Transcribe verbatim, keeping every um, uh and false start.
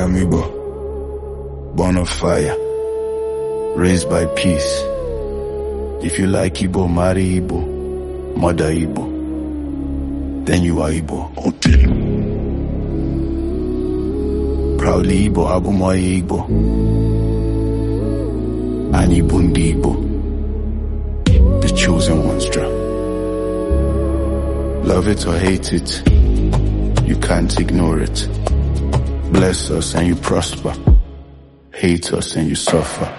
am Igbo, born of fire, raised by peace. If you like Igbo, marry Igbo, mother Igbo, then you are Igbo. Okay. Proudly Igbo, Abumoye Igbo, and Igbo Ndi Igbo, the chosen ones, Jah. Love it or hate it, you can't ignore it. Bless us and you prosper, hate us and you suffer.